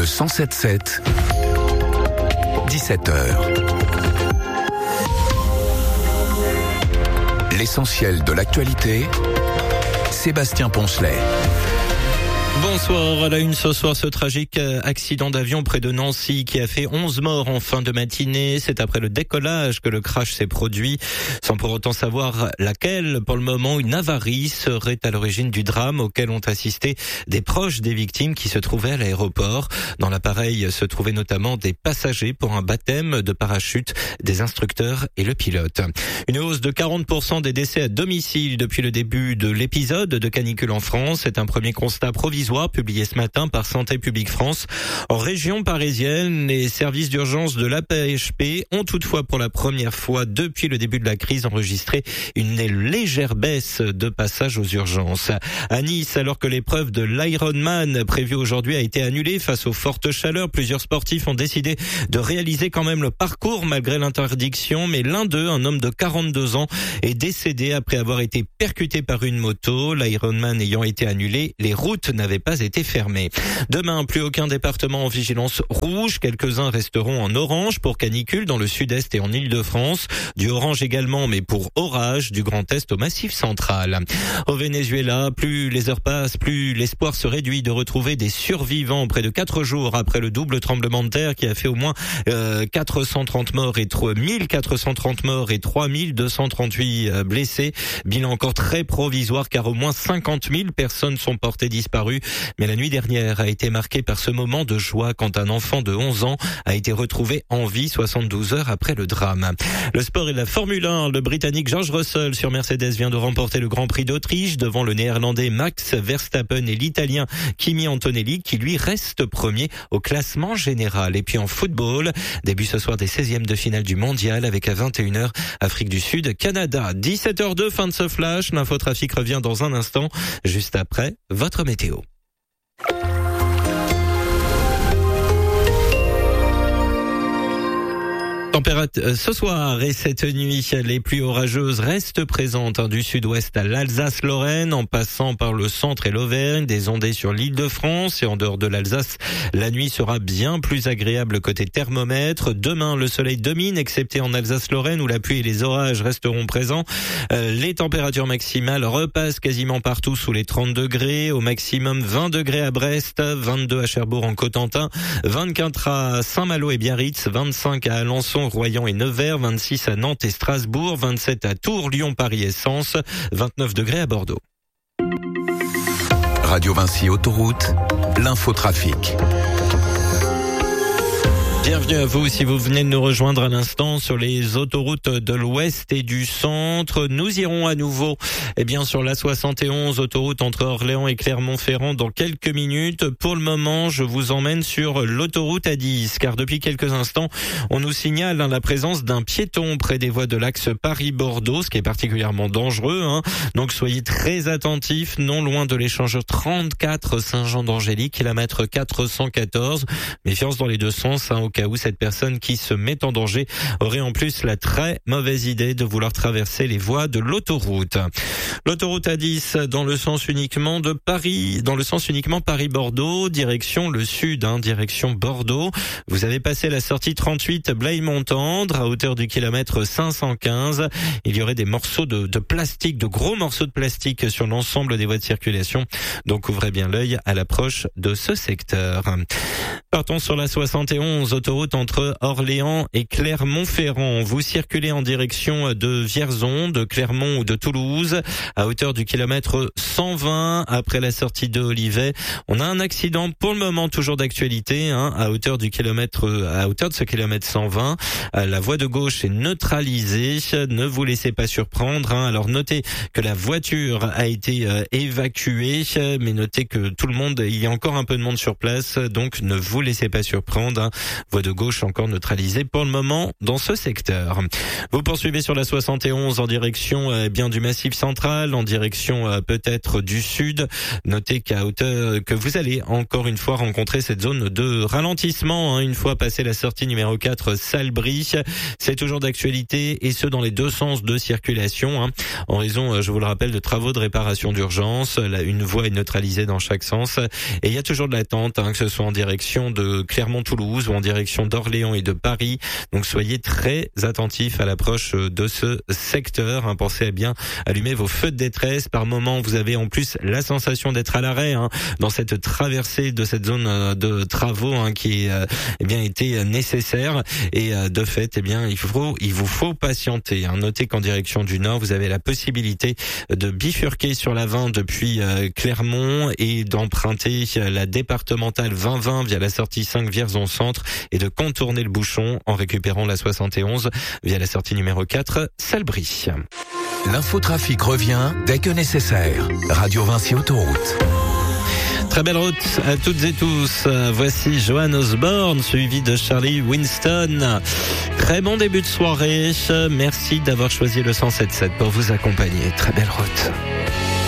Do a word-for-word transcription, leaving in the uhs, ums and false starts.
cent sept sept, dix-sept heures. L'essentiel de l'actualité, Sébastien Poncelet. Bonsoir, à la une ce soir, ce tragique accident d'avion près de Nancy qui a fait onze morts en fin de matinée. C'est après le décollage que le crash s'est produit, sans pour autant savoir laquelle. Pour le moment, une avarie serait à l'origine du drame auquel ont assisté des proches des victimes qui se trouvaient à l'aéroport. Dans l'appareil se trouvaient notamment des passagers pour un baptême de parachute, des instructeurs et le pilote. Une hausse de quarante pour cent des décès à domicile depuis le début de l'épisode de canicule en France. C'est un premier constat provisoire publié ce matin par Santé publique France. En région parisienne, les services d'urgence de l'A P H P ont toutefois pour la première fois depuis le début de la crise enregistré une légère baisse de passage aux urgences. À Nice, alors que l'épreuve de l'Ironman prévue aujourd'hui a été annulée face aux fortes chaleurs, plusieurs sportifs ont décidé de réaliser quand même le parcours malgré l'interdiction, mais l'un d'eux, un homme de quarante-deux ans, est décédé après avoir été percuté par une moto. L'Ironman ayant été annulé, les routes n'avaient pas été fermées. Demain, plus aucun département en vigilance rouge. Quelques-uns resteront en orange pour canicule dans le sud-est et en Île-de-France. Du orange également, mais pour orage, du Grand Est au Massif central. Au Venezuela, plus les heures passent, plus l'espoir se réduit de retrouver des survivants près de quatre jours après le double tremblement de terre qui a fait au moins euh, quatre cent trente morts et mille quatre cent trente morts et trois mille deux cent trente-huit blessés. Bilan encore très provisoire car au moins cinquante mille personnes sont portées disparues. Mais la nuit dernière a été marquée par ce moment de joie quand un enfant de onze ans a été retrouvé en vie soixante-douze heures après le drame. Le sport et la Formule un, le Britannique George Russell sur Mercedes vient de remporter le Grand Prix d'Autriche devant le Néerlandais Max Verstappen et l'Italien Kimi Antonelli qui lui reste premier au classement général. Et puis en football, début ce soir des seizièmes de finale du mondial avec à vingt et une heures Afrique du Sud, Canada. dix-sept heures deux, fin de ce flash. L'infotrafic revient dans un instant, juste après votre météo. Température ce soir et cette nuit, les pluies orageuses restent présentes hein, du sud-ouest à l'Alsace-Lorraine, en passant par le centre et l'Auvergne, des ondées sur l'Île-de-France et en dehors de l'Alsace. La nuit sera bien plus agréable côté thermomètre. Demain, le soleil domine, excepté en Alsace-Lorraine où la pluie et les orages resteront présents. Euh, les températures maximales repassent quasiment partout sous les trente degrés. Au maximum vingt degrés à Brest, vingt-deux à Cherbourg en Cotentin, vingt-quatre à Saint-Malo et Biarritz, vingt-cinq à Alençon, Royan et Nevers, vingt-six à Nantes et Strasbourg, vingt-sept à Tours, Lyon, Paris et Sens, vingt-neuf degrés à Bordeaux. Radio Vinci Autoroute, l'infotrafic. Bienvenue à vous si vous venez de nous rejoindre à l'instant sur les autoroutes de l'Ouest et du Centre. Nous irons à nouveau eh bien sur la soixante et onze, autoroute entre Orléans et Clermont-Ferrand dans quelques minutes. Pour le moment, je vous emmène sur l'autoroute A dix car depuis quelques instants, on nous signale hein, la présence d'un piéton près des voies de l'axe Paris-Bordeaux, ce qui est particulièrement dangereux. Hein. Donc soyez très attentifs, non loin de l'échangeur trente-quatre Saint-Jean-d'Angély, kilomètre quatre cent quatorze. Méfiance dans les deux sens, hein, au cas où cette personne qui se met en danger aurait en plus la très mauvaise idée de vouloir traverser les voies de l'autoroute. L'autoroute A dix dans le sens uniquement de Paris, dans le sens uniquement Paris-Bordeaux, direction le sud, hein, direction Bordeaux. Vous avez passé la sortie trente-huit Blaye-Montendre à hauteur du kilomètre cinq cent quinze. Il y aurait des morceaux de, de plastique, de gros morceaux de plastique sur l'ensemble des voies de circulation. Donc ouvrez bien l'œil à l'approche de ce secteur. Partons sur la soixante et onze, autoroute entre Orléans et Clermont-Ferrand. Vous circulez en direction de Vierzon, de Clermont ou de Toulouse, à hauteur du kilomètre cent vingt, après la sortie de Olivet. On a un accident pour le moment toujours d'actualité, hein, à hauteur du kilomètre, à hauteur de ce kilomètre cent vingt. La voie de gauche est neutralisée. Ne vous laissez pas surprendre, hein. Alors notez que la voiture a été euh, évacuée, mais notez que tout le monde, il y a encore un peu de monde sur place, donc ne vous laissez pas surprendre, hein. Voie de gauche encore neutralisée pour le moment dans ce secteur. Vous poursuivez sur la soixante et onze en direction euh, bien du Massif central, en direction euh, peut-être du sud. Notez qu'à hauteur que vous allez encore une fois rencontrer cette zone de ralentissement hein, une fois passé la sortie numéro quatre Salbris. C'est toujours d'actualité et ce dans les deux sens de circulation hein, en raison, euh, je vous le rappelle, de travaux de réparation d'urgence. Là, une voie est neutralisée dans chaque sens et il y a toujours de l'attente, hein, que ce soit en direction de Clermont-Toulouse ou en direction d'Orléans et de Paris. Donc soyez très attentifs à l'approche de ce secteur. Hein. Pensez à bien allumer vos feux de détresse. Par moment, vous avez en plus la sensation d'être à l'arrêt hein, dans cette traversée de cette zone de travaux hein, qui euh, eh bien été nécessaire. Et euh, de fait, eh bien il faut il vous faut patienter. Hein. Notez qu'en direction du nord, vous avez la possibilité de bifurquer sur la vingt depuis euh, Clermont et d'emprunter la départementale vingt vingt via la sortie cinq Vierzon Centre et de contourner le bouchon en récupérant la soixante et onze via la sortie numéro quatre Salbris. L'infotrafic revient dès que nécessaire. Radio Vinci Autoroute. Très belle route à toutes et tous. Voici Joan Osborne, suivi de Charlie Winston. Très bon début de soirée. Merci d'avoir choisi le cent sept virgule sept pour vous accompagner. Très belle route.